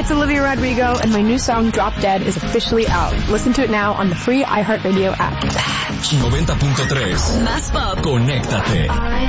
it's Olivia Rodrigo, and my new song, Drop Dead, is officially out. Listen to it now on the free iHeartRadio app. 90.3 Más Pop. Conéctate.